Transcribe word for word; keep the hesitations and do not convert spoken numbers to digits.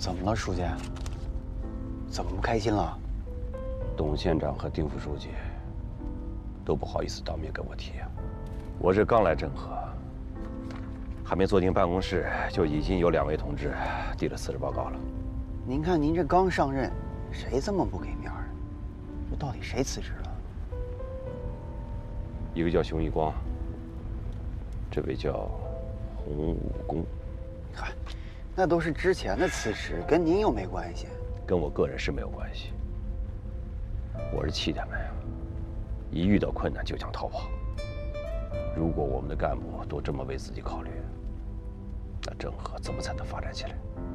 怎么了，书记？怎么不开心了？ 董县长和丁副书记都不好意思当面跟我提。我这刚来郑和，还没坐进办公室，就已经有两位同志递了辞职报告了。 您看您这刚上任，谁这么不给面儿？这到底谁辞职了？ 一个叫熊一光，这位叫洪武公。 嗨，那都是之前的辞职，跟您又没关系。 跟我个人是没有关系。我是气他们呀，一遇到困难就想逃跑。如果我们的干部都这么为自己考虑，那郑和怎么才能发展起来？